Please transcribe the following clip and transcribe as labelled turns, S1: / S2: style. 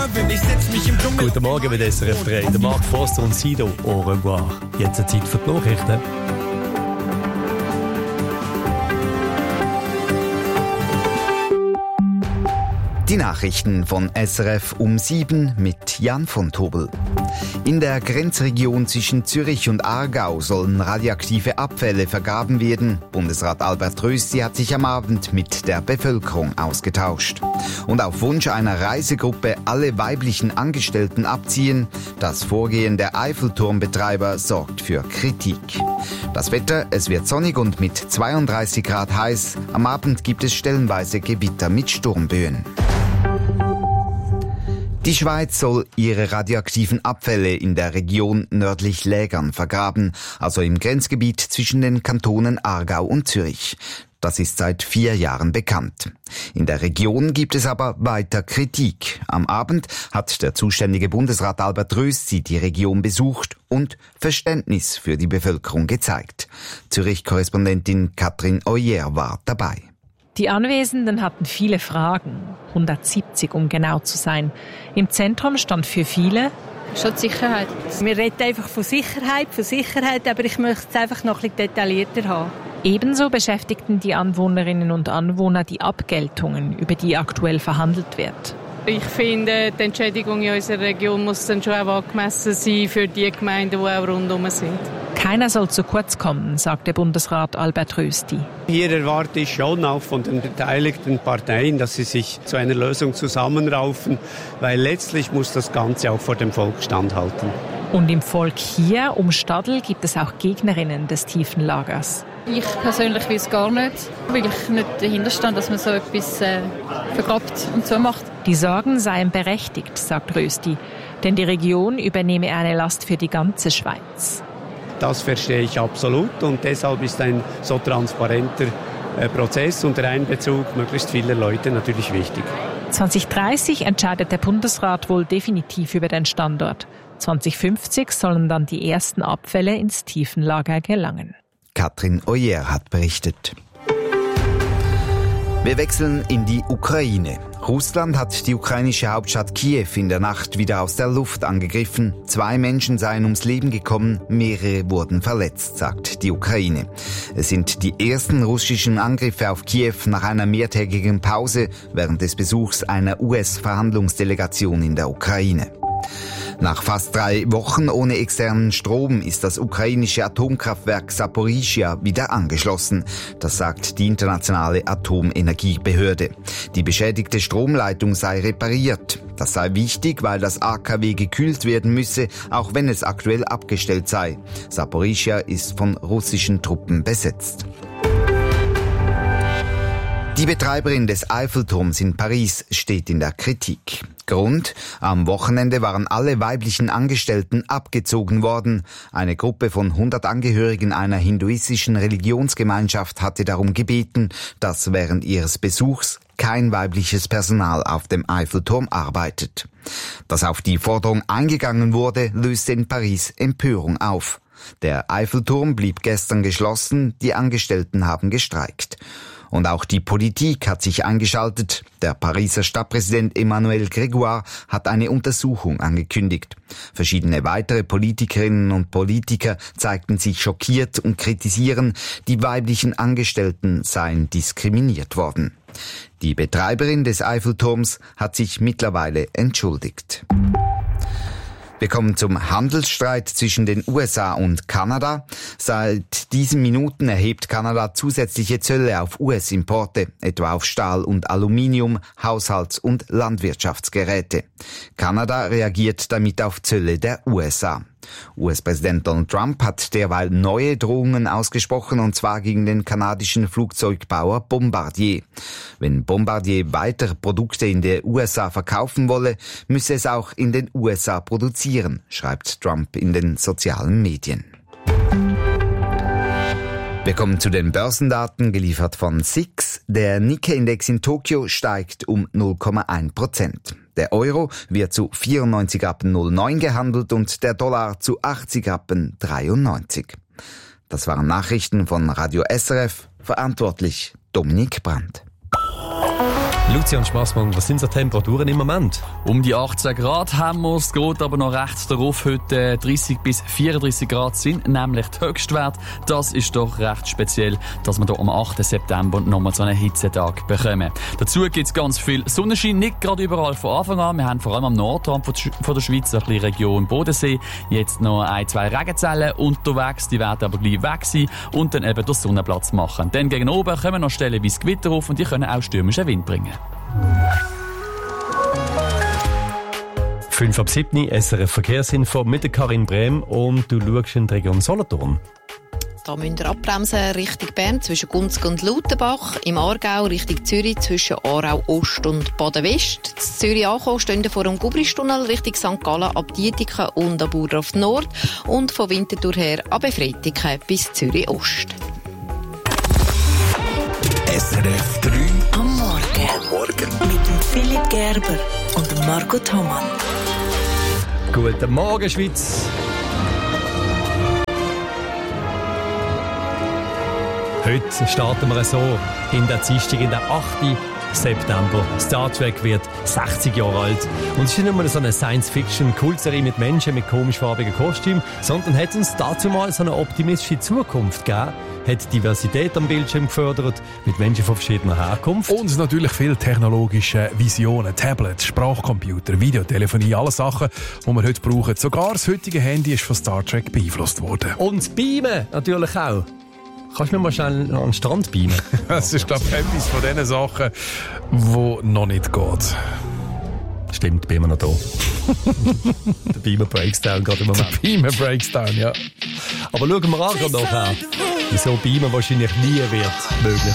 S1: Guten Morgen mit SRF 3. Der Marc Forster und Sido. Au revoir. Jetzt eine Zeit für die Nachrichten.
S2: Die Nachrichten von SRF um 7 mit Jan von Tobel. In der Grenzregion zwischen Zürich und Aargau sollen radioaktive Abfälle vergraben werden. Bundesrat Albert Rösti hat sich am Abend mit der Bevölkerung ausgetauscht. Und auf Wunsch einer Reisegruppe alle weiblichen Angestellten abziehen. Das Vorgehen der Eiffelturmbetreiber sorgt für Kritik. Das Wetter, es wird sonnig und mit 32 Grad heiß. Am Abend gibt es stellenweise Gewitter mit Sturmböen. Die Schweiz soll ihre radioaktiven Abfälle in der Region nördlich Lägern vergraben, also im Grenzgebiet zwischen den Kantonen Aargau und Zürich. Das ist seit 4 Jahren bekannt. In der Region gibt es aber weiter Kritik. Am Abend hat der zuständige Bundesrat Albert Rösti die Region besucht und Verständnis für die Bevölkerung gezeigt. Zürich-Korrespondentin Katrin Oyer war dabei.
S3: Die Anwesenden hatten viele Fragen, 170 um genau zu sein. Im Zentrum stand für viele
S4: schon die Sicherheit.
S5: Wir reden einfach von Sicherheit, aber ich möchte es einfach noch ein bisschen detaillierter haben.
S3: Ebenso beschäftigten die Anwohnerinnen und Anwohner die Abgeltungen, über die aktuell verhandelt wird.
S4: Ich finde, die Entschädigung in unserer Region muss dann schon auch angemessen sein für die Gemeinden, die auch rundherum sind.
S3: Keiner soll zu kurz kommen, sagte Bundesrat Albert Rösti.
S6: Hier erwarte ich schon auch von den beteiligten Parteien, dass sie sich zu einer Lösung zusammenraufen, weil letztlich muss das Ganze auch vor dem Volk standhalten.
S3: Und im Volk hier um Stadl gibt es auch Gegnerinnen des Tiefenlagers.
S4: Ich persönlich will es gar nicht, weil ich nicht dahinter stehe, dass man so etwas vergrabt und so macht.
S3: Die Sorgen seien berechtigt, sagt Rösti, denn die Region übernehme eine Last für die ganze Schweiz.
S6: Das verstehe ich absolut und deshalb ist ein so transparenter Prozess und der Einbezug möglichst vieler Leute natürlich wichtig.
S3: 2030 entscheidet der Bundesrat wohl definitiv über den Standort. 2050 sollen dann die ersten Abfälle ins Tiefenlager gelangen.
S2: Katrin Oyer hat berichtet. Wir wechseln in die Ukraine. Russland hat die ukrainische Hauptstadt Kiew in der Nacht wieder aus der Luft angegriffen. 2 Menschen seien ums Leben gekommen, mehrere wurden verletzt, sagt die Ukraine. Es sind die ersten russischen Angriffe auf Kiew nach einer mehrtägigen Pause während des Besuchs einer US-Verhandlungsdelegation in der Ukraine. Nach fast 3 Wochen ohne externen Strom ist das ukrainische Atomkraftwerk Saporischschja wieder angeschlossen. Das sagt die internationale Atomenergiebehörde. Die beschädigte Stromleitung sei repariert. Das sei wichtig, weil das AKW gekühlt werden müsse, auch wenn es aktuell abgestellt sei. Saporischschja ist von russischen Truppen besetzt. Die Betreiberin des Eiffelturms in Paris steht in der Kritik. Grund: am Wochenende waren alle weiblichen Angestellten abgezogen worden. Eine Gruppe von 100 Angehörigen einer hinduistischen Religionsgemeinschaft hatte darum gebeten, dass während ihres Besuchs kein weibliches Personal auf dem Eiffelturm arbeitet. Dass auf die Forderung eingegangen wurde, löste in Paris Empörung auf. Der Eiffelturm blieb gestern geschlossen, die Angestellten haben gestreikt. Und auch die Politik hat sich eingeschaltet. Der Pariser Stadtpräsident Emmanuel Grégoire hat eine Untersuchung angekündigt. Verschiedene weitere Politikerinnen und Politiker zeigten sich schockiert und kritisieren, die weiblichen Angestellten seien diskriminiert worden. Die Betreiberin des Eiffelturms hat sich mittlerweile entschuldigt. Wir kommen zum Handelsstreit zwischen den USA und Kanada. Seit diesen Minuten erhebt Kanada zusätzliche Zölle auf US-Importe, etwa auf Stahl und Aluminium, Haushalts- und Landwirtschaftsgeräte. Kanada reagiert damit auf Zölle der USA. US-Präsident Donald Trump hat derweil neue Drohungen ausgesprochen, und zwar gegen den kanadischen Flugzeugbauer Bombardier. Wenn Bombardier weitere Produkte in den USA verkaufen wolle, müsse es auch in den USA produzieren, schreibt Trump in den sozialen Medien. Wir kommen zu den Börsendaten, geliefert von SIX. Der Nikkei-Index in Tokio steigt um 0,1%. Der Euro wird zu 94,09 Rappen gehandelt und der Dollar zu 80,93 Rappen. Das waren Nachrichten von Radio SRF, verantwortlich Dominik Brandt.
S1: Lucian Schmassmann, was sind so Temperaturen im Moment?
S7: Um die 18 Grad haben wir es, geht aber noch recht darauf. Heute 30 bis 34 Grad sind nämlich die Höchstwerte. Das ist doch recht speziell, dass wir hier am 8. September nochmal so einen Hitzetag bekommen. Dazu gibt es ganz viel Sonnenschein, nicht gerade überall von Anfang an. Wir haben vor allem am Nordrand von der Schweiz, ein bisschen Region Bodensee, jetzt noch 1-2 Regenzellen unterwegs. Die werden aber gleich weg sein und dann eben den Sonnenplatz machen. Dann gegen oben kommen noch Stellen wie das Gewitter auf und die können auch stürmischen Wind bringen.
S1: 5 ab 7, SRF Verkehrsinfo mit der Karin Brehm und du schaust in die Region Solothurn.
S8: Da müsst ihr abbremsen Richtung Bern zwischen Gunzig und Lautenbach. Im Aargau Richtung Zürich zwischen Aarau Ost und Baden West. In Zürich ankommen stehen vor dem Gubristunnel Richtung St. Gallen ab Dietiken und ab Burdorf Nord. Und von Winterthur her ab Efretiken bis Zürich Ost.
S9: SRF 3
S10: am Morgen. Mit dem Philipp Gerber und dem Marco Thomann.
S1: Guten Morgen, Schweiz. Heute starten wir so in der Dienstag, in der 8. September. Star Trek wird 60 Jahre alt. Und es ist nicht nur so eine Science-Fiction-Kultserie mit Menschen mit komischfarbigen Kostümen, sondern hat uns dazu mal so eine optimistische Zukunft gegeben, hat Diversität am Bildschirm gefördert, mit Menschen von verschiedener Herkunft.
S9: Und natürlich viele technologische Visionen, Tablets, Sprachcomputer, Videotelefonie, alle Sachen, die wir heute brauchen. Sogar das heutige Handy ist von Star Trek beeinflusst worden.
S1: Und das Beamen natürlich auch. Kannst du mir mal schnell an den Strand beamen?
S9: Das ist, glaube ich, etwas von diesen Sachen, die noch nicht geht.
S1: Stimmt, bin immer noch da. Der Beamer breaks down gerade im Moment.
S9: Der Beamer breaks down, ja.
S1: Aber schauen wir an gerade nachher, wieso Beamer wahrscheinlich nie wird möglich